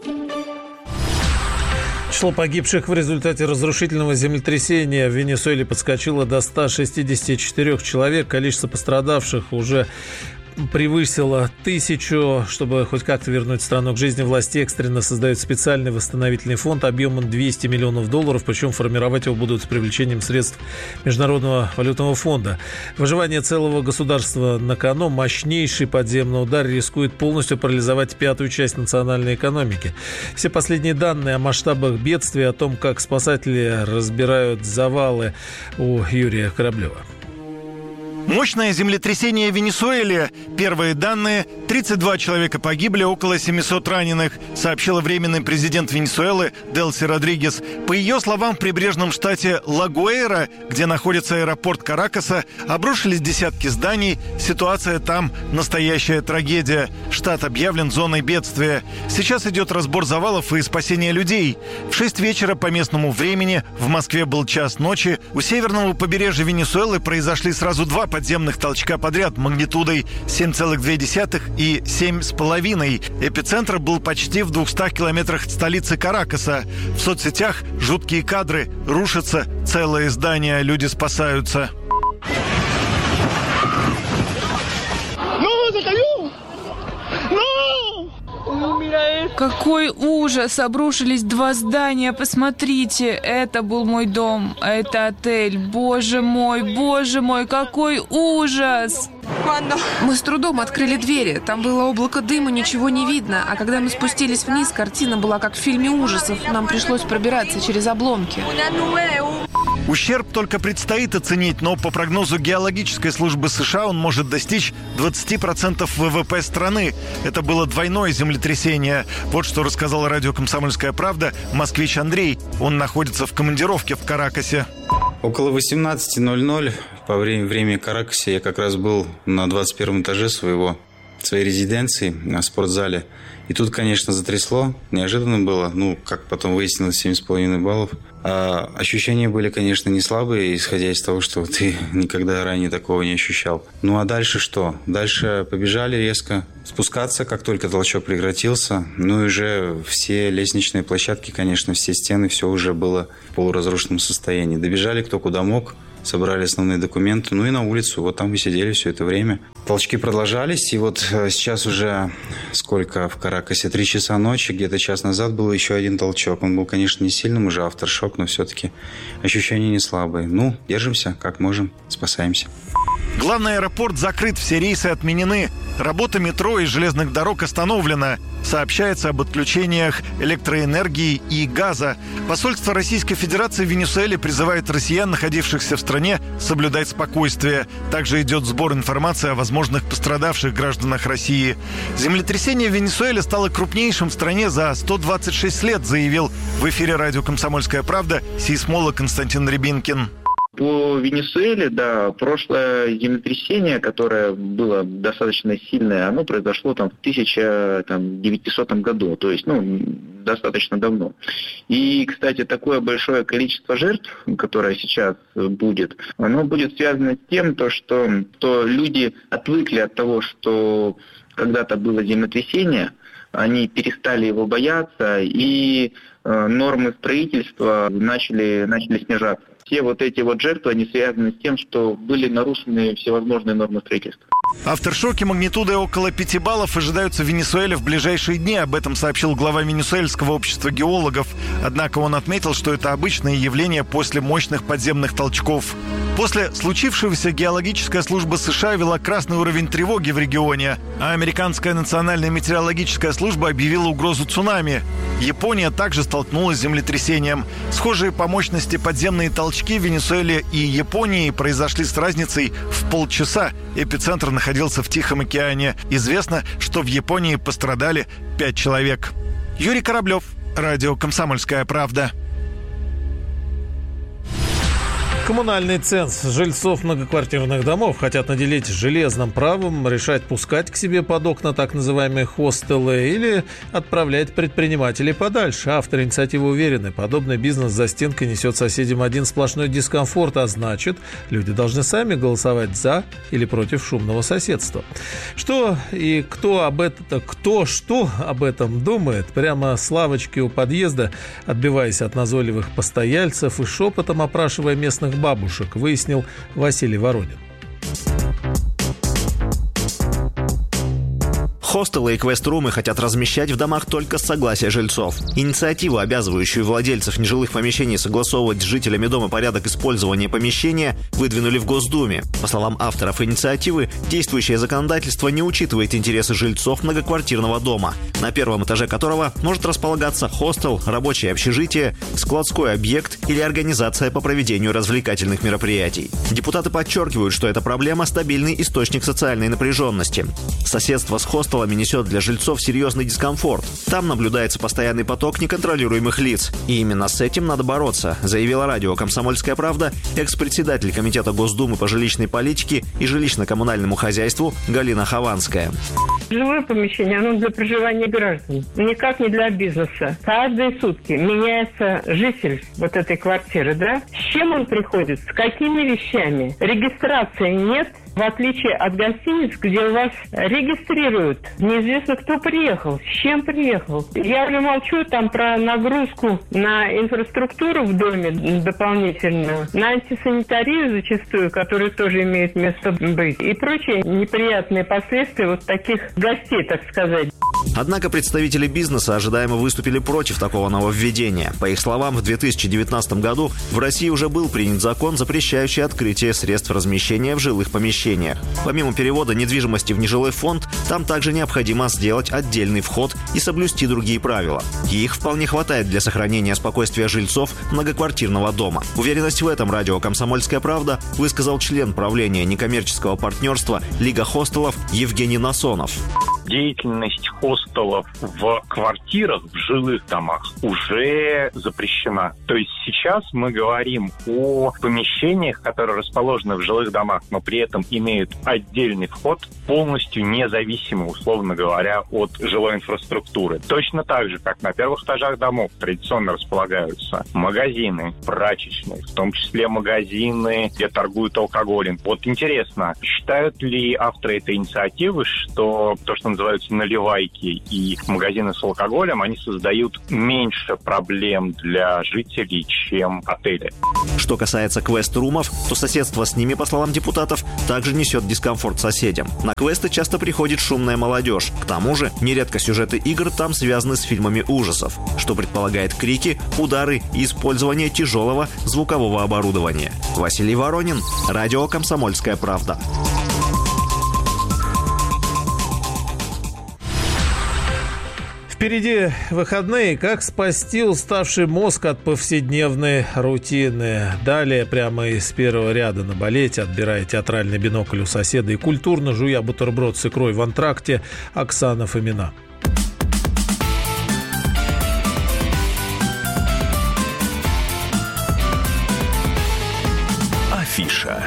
Число погибших в результате разрушительного землетрясения в Венесуэле подскочило до 164 человек. Количество пострадавших уже превысило 1000. Чтобы хоть как-то вернуть страну к жизни, власти экстренно создают специальный восстановительный фонд объемом $200 миллионов, причем формировать его будут с привлечением средств Международного валютного фонда. Выживание целого государства на кону. Мощнейший подземный удар рискует полностью парализовать 5-ю часть национальной экономики. Все последние данные о масштабах бедствия, о том, как спасатели разбирают завалы, у Юрия Кораблева. Мощное землетрясение в Венесуэле. Первые данные – 32 человека погибли, около 700 раненых, сообщила временный президент Венесуэлы Делси Родригес. По ее словам, в прибрежном штате Ла-Гуэйра, где находится аэропорт Каракаса, обрушились десятки зданий. Ситуация там – настоящая трагедия. Штат объявлен зоной бедствия. Сейчас идет разбор завалов и спасение людей. В 6 вечера по местному времени, в Москве был час ночи, у северного побережья Венесуэлы произошли сразу 2 подземных толчка подряд магнитудой 7,2 и 7,5. Эпицентр был почти в 200 километрах от столицы Каракаса. В соцсетях жуткие кадры. Рушатся целые здания, люди спасаются. Какой ужас! Обрушились 2 здания. Посмотрите, это был мой дом, это отель. Боже мой, какой ужас! Мы с трудом открыли двери. Там было облако дыма, ничего не видно. А когда мы спустились вниз, картина была как в фильме ужасов. Нам пришлось пробираться через обломки. Ущерб только предстоит оценить, но по прогнозу геологической службы США он может достичь 20% ВВП страны. Это было двойное землетрясение. Вот что рассказал радио «Комсомольская правда» москвич Андрей. Он находится в командировке в Каракасе. Около 18:00 по времени Каракасе я как раз был на 21 этаже своей резиденции в спортзале. И тут, конечно, затрясло. Неожиданно было. Как потом выяснилось, 7,5 баллов. А ощущения были, конечно, не слабые, исходя из того, что ты никогда ранее такого не ощущал. А дальше что? Дальше побежали резко спускаться, как только толчок прекратился. И уже все лестничные площадки, конечно, все стены, все уже было в полуразрушенном состоянии. Добежали кто куда мог. Собрали основные документы, и на улицу. Вот там мы сидели все это время. Толчки продолжались, и вот сейчас уже сколько в Каракасе? 3 часа ночи, где-то час назад был еще один толчок. Он был, конечно, не сильным, уже авторшок, но все-таки ощущения не слабые. Держимся, как можем, спасаемся. Главный аэропорт закрыт, все рейсы отменены. Работа метро и железных дорог остановлена. Сообщается об отключениях электроэнергии и газа. Посольство Российской Федерации в Венесуэле призывает россиян, находившихся в стране, соблюдать спокойствие. Также идет сбор информации о возможных пострадавших гражданах России. Землетрясение в Венесуэле стало крупнейшим в стране за 126 лет, заявил в эфире радио «Комсомольская правда» сейсмолог Константин Рябинкин. По Венесуэле, прошлое землетрясение, которое было достаточно сильное, оно произошло в 1900 году, то есть, достаточно давно. И, кстати, такое большое количество жертв, которое сейчас будет, оно будет связано с тем, что люди отвыкли от того, что когда-то было землетрясение, они перестали его бояться, и нормы строительства начали снижаться. Все эти жертвы, они связаны с тем, что были нарушены всевозможные нормы строительства. Авторшоки магнитудой около 5 баллов ожидаются в Венесуэле в ближайшие дни. Об этом сообщил глава Венесуэльского общества геологов. Однако он отметил, что это обычное явление после мощных подземных толчков. После случившегося геологическая служба США ввела красный уровень тревоги в регионе, а американская национальная метеорологическая служба объявила угрозу цунами. Япония также столкнулась с землетрясением. Схожие по мощности подземные толчки в Венесуэле и Японии произошли с разницей в полчаса. Эпицентр находился в Тихом океане. Известно, что в Японии пострадали 5 человек. Юрий Кораблев, радио «Комсомольская правда». Коммунальный ценз жильцов многоквартирных домов хотят наделить железным правом решать, пускать к себе под окна так называемые хостелы или отправлять предпринимателей подальше. Авторы инициативы уверены, подобный бизнес за стенкой несет соседям один сплошной дискомфорт, а значит, люди должны сами голосовать за или против шумного соседства. Что и кто что об этом думает, прямо с лавочки у подъезда, отбиваясь от назойливых постояльцев и шепотом опрашивая местных бабушек, выяснил Василий Воронин. Хостелы и квест-румы хотят размещать в домах только с согласия жильцов. Инициативу, обязывающую владельцев нежилых помещений согласовывать с жителями дома порядок использования помещения, выдвинули в Госдуме. По словам авторов инициативы, действующее законодательство не учитывает интересы жильцов многоквартирного дома, на первом этаже которого может располагаться хостел, рабочее общежитие, складской объект или организация по проведению развлекательных мероприятий. Депутаты подчеркивают, что эта проблема – стабильный источник социальной напряженности. Соседство с хостелом несет для жильцов серьезный дискомфорт. Там наблюдается постоянный поток неконтролируемых лиц. И именно с этим надо бороться, заявила радио «Комсомольская правда» экс-председатель Комитета Госдумы по жилищной политике и жилищно-коммунальному хозяйству Галина Хованская. Жилое помещение, оно для проживания граждан, никак не для бизнеса. Каждые сутки меняется житель этой квартиры, да? С чем он приходит? С какими вещами? Регистрации нет. В отличие от гостиниц, где у вас регистрируют, неизвестно, кто приехал, с чем приехал. Я уже молчу там про нагрузку на инфраструктуру в доме дополнительную, на антисанитарию зачастую, которая тоже имеет место быть, и прочие неприятные последствия таких гостей, так сказать. Однако представители бизнеса ожидаемо выступили против такого нововведения. По их словам, в 2019 году в России уже был принят закон, запрещающий открытие средств размещения в жилых помещениях. Помимо перевода недвижимости в нежилой фонд, там также необходимо сделать отдельный вход и соблюсти другие правила. И их вполне хватает для сохранения спокойствия жильцов многоквартирного дома. Уверенность в этом радио «Комсомольская правда» высказал член правления некоммерческого партнерства «Лига хостелов» Евгений Насонов. Деятельность хостелов в квартирах, в жилых домах уже запрещена. То есть сейчас мы говорим о помещениях, которые расположены в жилых домах, но при этом имеют отдельный вход, полностью независимо, условно говоря, от жилой инфраструктуры. Точно так же, как на первых этажах домов традиционно располагаются магазины, прачечные, в том числе магазины, где торгуют алкоголем. Вот интересно, считают ли авторы этой инициативы, что то, что называются наливайки и магазины с алкоголем, они создают меньше проблем для жителей, чем отели? Что касается квест-румов, то соседство с ними, по словам депутатов, также несет дискомфорт соседям. На квесты часто приходит шумная молодежь. К тому же, нередко сюжеты игр там связаны с фильмами ужасов, что предполагает крики, удары и использование тяжелого звукового оборудования. Василий Воронин, радио «Комсомольская правда». Впереди выходные. Как спасти уставший мозг от повседневной рутины? Далее прямо из первого ряда на балете, отбирая театральный бинокль у соседа и культурно жуя бутерброд с икрой в антракте, Оксана Фомина. Афиша.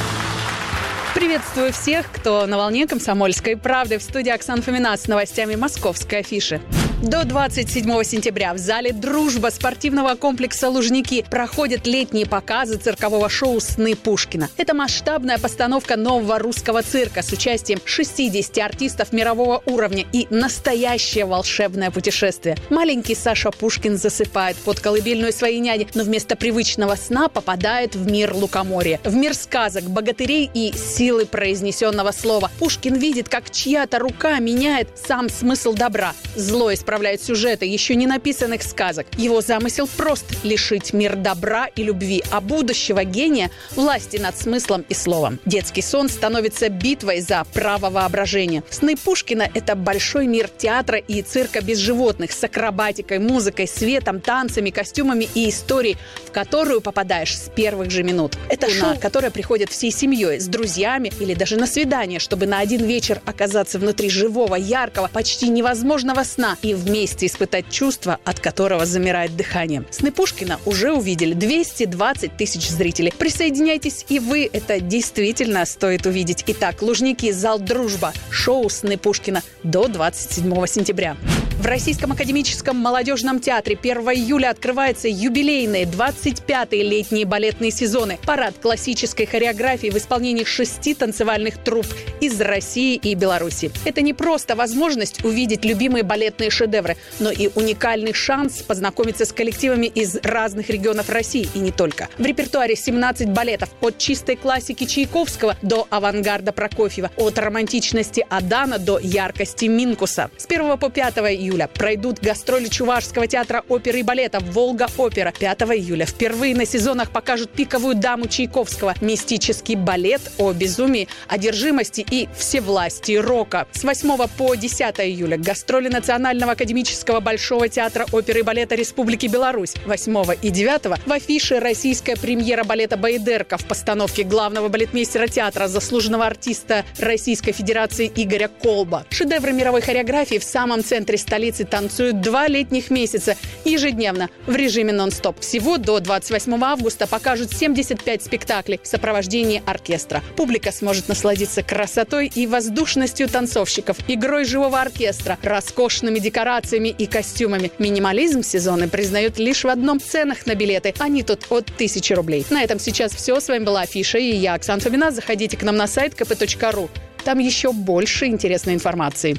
Приветствую всех, кто на волне «Комсомольской правды». В студии Оксана Фомина с новостями московской афиши. До 27 сентября в зале «Дружба» спортивного комплекса «Лужники» проходят летние показы циркового шоу «Сны Пушкина». Это масштабная постановка нового русского цирка с участием 60 артистов мирового уровня и настоящее волшебное путешествие. Маленький Саша Пушкин засыпает под колыбельную своей няни, но вместо привычного сна попадает в мир лукоморья, в мир сказок, богатырей и силы произнесенного слова. Пушкин видит, как чья-то рука меняет сам смысл добра. Зло исправляет сюжеты еще не написанных сказок. Его замысел прост – лишить мир добра и любви, а будущего гения – власти над смыслом и словом. Детский сон становится битвой за право воображения. «Сны Пушкина» – это большой мир театра и цирка без животных, с акробатикой, музыкой, светом, танцами, костюмами и историей, в которую попадаешь с первых же минут. Это шоу, которое приходит всей семьей, с друзьями или даже на свидание, чтобы на один вечер оказаться внутри живого, яркого, почти невозможного сна и вместе испытать чувство, от которого замирает дыхание. «Сны Пушкина» уже увидели 220 тысяч зрителей. Присоединяйтесь и вы, это действительно стоит увидеть. Итак, «Лужники», зал «Дружба», шоу «Сны Пушкина» до 27 сентября. В Российском академическом молодежном театре 1 июля открываются юбилейные 25-е летние балетные сезоны. Парад классической хореографии в исполнении 6 танцевальных труп из России и Беларуси. Это не просто возможность увидеть любимые балетные шедевры, но и уникальный шанс познакомиться с коллективами из разных регионов России и не только. В репертуаре 17 балетов от чистой классики Чайковского до авангарда Прокофьева, от романтичности Адана до яркости Минкуса. С 1 по 5 июля пройдут гастроли Чувашского театра оперы и балета «Волга-опера». 5 июля впервые на сезонах покажут «Пиковую даму» Чайковского, мистический балет о безумии, одержимости и всевластии рока. С 8 по 10 июля гастроли Национального академического Большого театра оперы и балета Республики Беларусь. 8 и 9 в афише российская премьера балета «Баядерка» в постановке главного балетмейстера театра, заслуженного артиста Российской Федерации Игоря Колба. Шедевры мировой хореографии в самом центре столицы танцуют 2 летних месяца ежедневно в режиме нон-стоп. Всего до 28 августа покажут 75 спектаклей в сопровождении оркестра. Публика сможет насладиться красотой и воздушностью танцовщиков, игрой живого оркестра, роскошными декорациями и костюмами. Минимализм сезона признают лишь в одном: ценах на билеты. Они тут от 1000 рублей. На этом сейчас все. С вами была Афиша и я, Оксана Фомина. Заходите к нам на сайт kp.ru. Там еще больше интересной информации.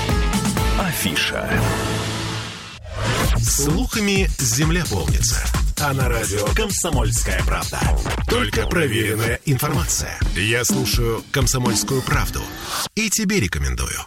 Афиша. Слухами земля полнится. а на радио «Комсомольская правда». Только проверенная информация. Я слушаю «Комсомольскую правду» и тебе рекомендую.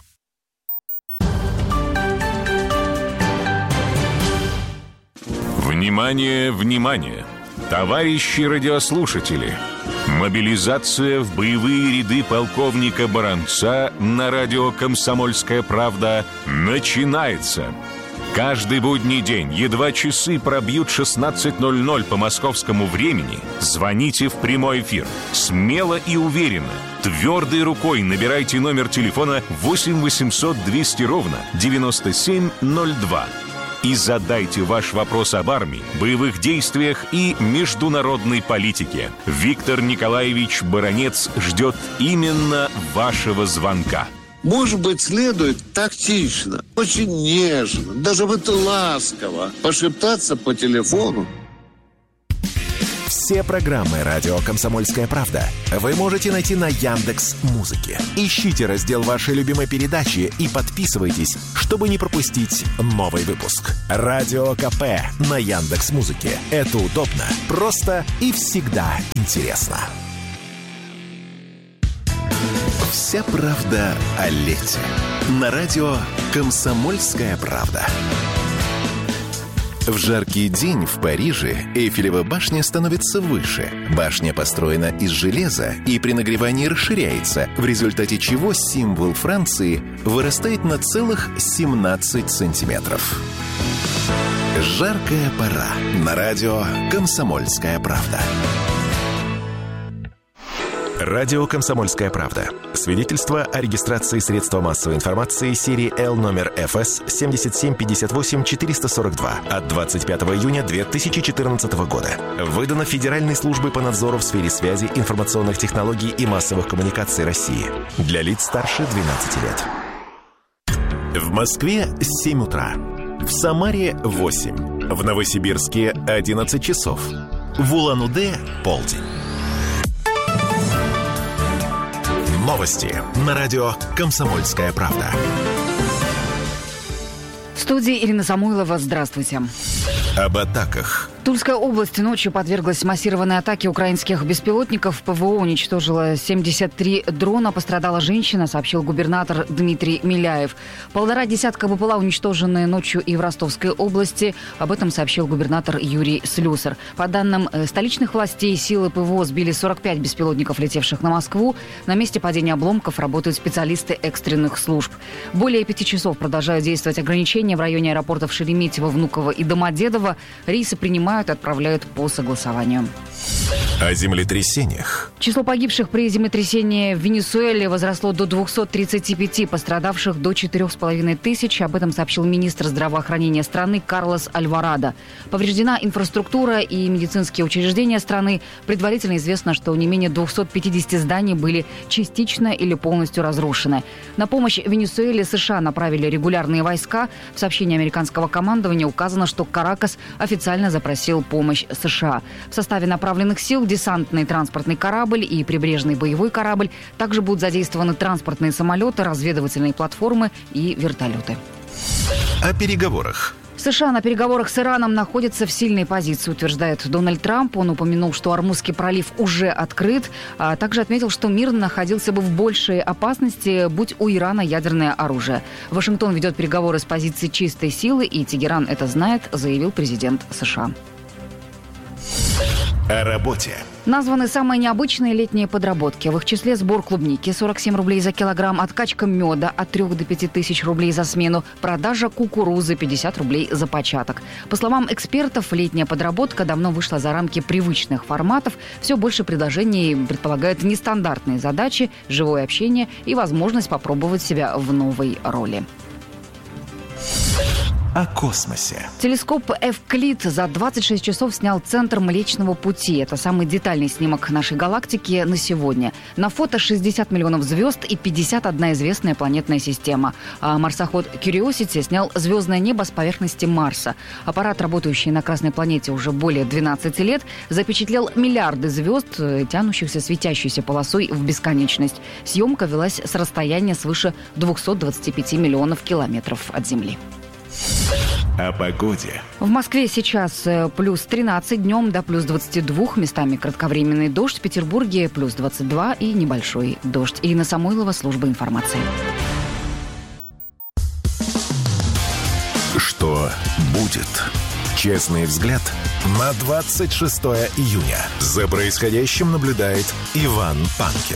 Внимание, внимание! Товарищи радиослушатели! Мобилизация в боевые ряды полковника Баранца на радио «Комсомольская правда» начинается. Каждый будний день, едва часы пробьют 16:00 по московскому времени, звоните в прямой эфир. Смело и уверенно, твердой рукой набирайте номер телефона 8 800 200 ровно 9702. И задайте ваш вопрос об армии, боевых действиях и международной политике. Виктор Николаевич Баранец ждет именно вашего звонка. Может быть, следует тактично, очень нежно, даже вот ласково пошептаться по телефону. Все программы «Радио Комсомольская правда» вы можете найти на Яндекс.Музыке. Ищите раздел вашей любимой передачи и подписывайтесь, чтобы не пропустить новый выпуск. Радио КП на Яндекс.Музыке. Это удобно, просто и всегда интересно. Вся правда о лете. На радио «Комсомольская правда». В жаркий день в Париже Эйфелева башня становится выше. Башня построена из железа и при нагревании расширяется, в результате чего символ Франции вырастает на целых 17 сантиметров. Жаркая пора. На радио «Комсомольская правда». Радио «Комсомольская правда». Свидетельство о регистрации средства массовой информации серии L номер ФС 7758-442 от 25 июня 2014 года. Выдано Федеральной службой по надзору в сфере связи, информационных технологий и массовых коммуникаций России. Для лиц старше 12 лет. В Москве 7 утра. В Самаре 8. В Новосибирске 11 часов. В Улан-Удэ полдень. Новости на радио «Комсомольская правда». В студии Ирина Самойлова. Здравствуйте. Об атаках. Тульская область ночью подверглась массированной атаке украинских беспилотников. ПВО уничтожило 73 дрона. Пострадала женщина, сообщил губернатор Дмитрий Миляев. 1,5 десятка БПЛА уничтожены ночью и в Ростовской области. Об этом сообщил губернатор Юрий Слюсар. По данным столичных властей, силы ПВО сбили 45 беспилотников, летевших на Москву. На месте падения обломков работают специалисты экстренных служб. Более 5 часов продолжают действовать ограничения в районе аэропортов Шереметьево, Внуково и Домодедово. Рейсы принимают и отправляют по согласованию. О землетрясениях. Число погибших при землетрясении в Венесуэле возросло до 235, пострадавших до 4500. Об этом сообщил министр здравоохранения страны Карлос Альварадо. Повреждена инфраструктура и медицинские учреждения страны. Предварительно известно, что не менее 250 зданий были частично или полностью разрушены. На помощь Венесуэле США направили регулярные войска. В сообщении американского командования указано, что Каракас официально запросил помощь США. В составе направленных сил десантный транспортный корабль и прибрежный боевой корабль. Также будут задействованы транспортные самолеты, разведывательные платформы и вертолеты. О переговорах. США на переговорах с Ираном находятся в сильной позиции, утверждает Дональд Трамп. Он упомянул, что Ормузский пролив уже открыт, а также отметил, что мир находился бы в большей опасности, будь у Ирана ядерное оружие. Вашингтон ведет переговоры с позиции чистой силы, и Тегеран это знает, заявил президент США. О работе. Названы самые необычные летние подработки. В их числе сбор клубники 47 рублей за килограмм, откачка меда от 3 до 5 тысяч рублей за смену, продажа кукурузы 50 рублей за початок. По словам экспертов, летняя подработка давно вышла за рамки привычных форматов. Все больше предложений предполагает нестандартные задачи, живое общение и возможность попробовать себя в новой роли. О космосе. Телескоп Эвклид за 26 часов снял центр Млечного Пути. Это самый детальный снимок нашей галактики на сегодня. На фото 60 миллионов звезд и 51 известная планетная система. А марсоход Curiosity снял звездное небо с поверхности Марса. Аппарат, работающий на Красной планете уже более 12 лет, запечатлел миллиарды звезд, тянущихся светящейся полосой в бесконечность. Съемка велась с расстояния свыше 225 миллионов километров от Земли. О погоде. В Москве сейчас плюс 13, днем до плюс 22, местами кратковременный дождь, в Петербурге плюс 22 и небольшой дождь. Ирина Самойлова, служба информации. Что будет? Честный взгляд на 26 июня. За происходящим наблюдает Иван Панкин.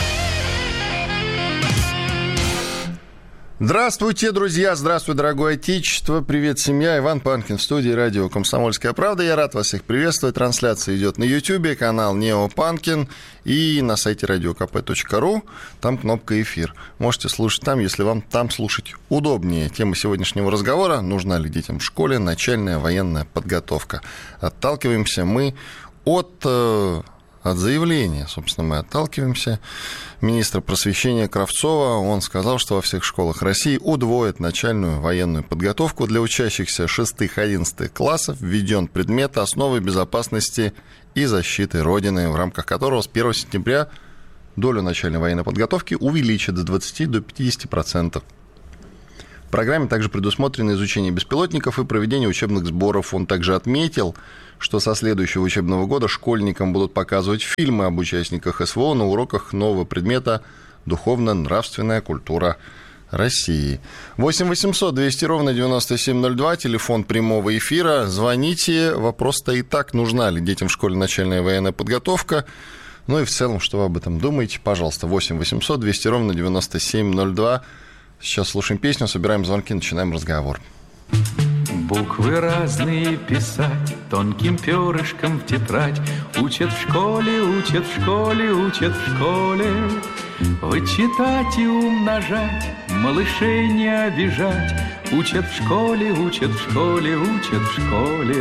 Здравствуйте, друзья! Здравствуй, дорогое отечество! Привет, семья! Иван Панкин в студии радио «Комсомольская правда». Я рад вас всех приветствовать. Трансляция идет на YouTube, канал Нео Панкин и на сайте radiokp.ru. Там кнопка «Эфир». Можете слушать там, если вам там слушать удобнее. Тема сегодняшнего разговора: нужна ли детям в школе начальная военная подготовка. Отталкиваемся мы от заявления, собственно, мы отталкиваемся. Министр просвещения Кравцова, он сказал, что во всех школах России удвоят начальную военную подготовку. Для учащихся 6-11 классов введен предмет «Основы безопасности и защиты Родины», в рамках которого с 1 сентября долю начальной военной подготовки увеличат с 20 до 50%. В программе также предусмотрено изучение беспилотников и проведение учебных сборов. Он также отметил, что со следующего учебного года школьникам будут показывать фильмы об участниках СВО на уроках нового предмета «Духовно-нравственная культура России». 8 800 200 ровно 9702, телефон прямого эфира. Звоните. Вопрос стоит так: нужна ли детям в школе начальная военная подготовка? Ну и в целом, что вы об этом думаете? Пожалуйста, 8 800 200 ровно 9702. Сейчас слушаем песню, собираем звонки, начинаем разговор. Буквы разные писать тонким перышком в тетрадь. Учат в школе, учат в школе, учат в школе. Вычитать и умножать, малышей не обижать. Учат в школе, учат в школе, учат в школе.